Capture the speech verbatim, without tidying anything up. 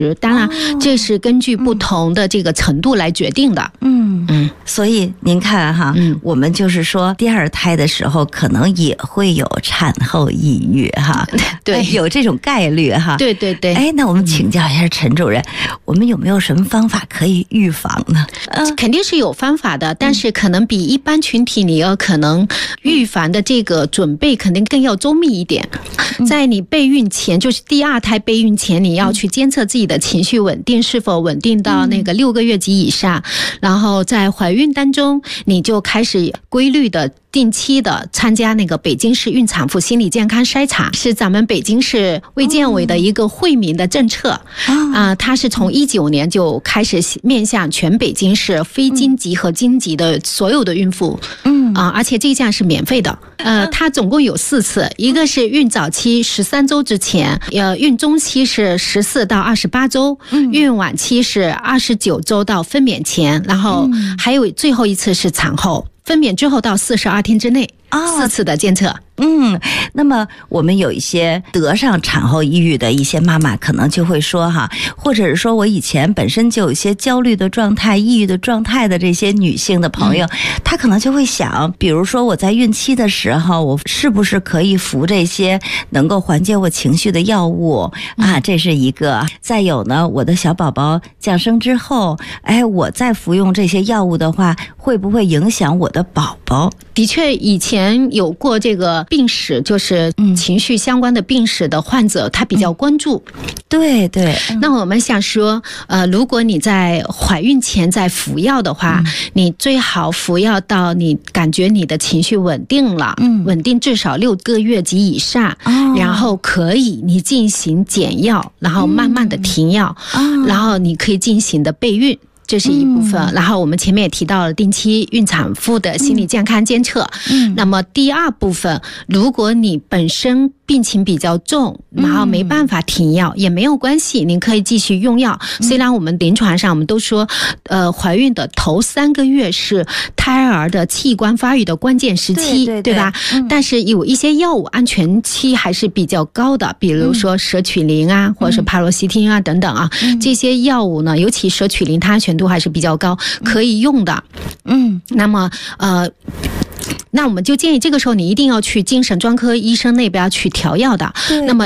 当然这是根据不同的这个程度来决定的。 嗯嗯，所以您看哈、嗯，我们就是说第二胎的时候可能也会有产后抑郁哈， 对、哎， 有这种概率哈。 对对对。 哎，那我们请教一下陈主任、嗯，我们有没有什么方法可以预防呢？ 嗯，肯定是有方法的，但是可能比一般群体你要可能预防的这个准备肯定更要周密一点。嗯、在你备孕前，就是第二胎备孕前，你要去监测自己的情绪稳定是否稳定到那个六个月及以上，嗯、然后在怀孕当中，你就开始规律的定期的参加那个北京市孕产妇心理健康筛查，是咱们北京市卫健委的一个惠民的政策啊、哦呃，它是从一九年就开始面向全北京市非经级和经级的所有的孕妇，嗯啊、呃，而且这项是免费的。呃，它总共有四次，一个是孕早期十三周之前，呃，孕中期是十四到二十八周，嗯，孕晚期是二十九周到分娩前，然后还有最后一次是产后。分娩之后到四十二天之内，哦、四次的监测。 嗯，那么我们有一些得上产后抑郁的一些妈妈可能就会说哈，或者是说我以前本身就有一些焦虑的状态、抑郁的状态的这些女性的朋友，嗯、她可能就会想，比如说我在孕期的时候，我是不是可以服这些能够缓解我情绪的药物啊？这是一个。再有呢，我的小宝宝降生之后，哎，我再服用这些药物的话，会不会影响我的宝宝？ 的确，以前有过这个病史，就是情绪相关的病史的患者，他比较关注。 嗯、对对。 那我们想说，呃，如果你在怀孕前在服药的话，嗯、你最好服药到你感觉你的情绪稳定了，嗯，稳定至少六个月及以上，哦、然后可以你进行减药，然后慢慢的停药，嗯、然后你可以进行的备孕。这是一部分、嗯、然后我们前面也提到了定期孕产妇的心理健康监测、嗯、那么第二部分，如果你本身病情比较重，然后没办法停药、嗯、也没有关系，您可以继续用药、嗯、虽然我们临床上我们都说呃，怀孕的头三个月是胎儿的器官发育的关键时期， 对, 对, 对, 对吧、嗯、但是有一些药物安全期还是比较高的，比如说舍曲林啊、嗯、或者是帕洛西汀啊等等啊、嗯、这些药物呢，尤其舍曲林它安全度还是比较高，可以用的。嗯，那么呃那我们就建议这个时候你一定要去精神专科医生那边去调药的。那么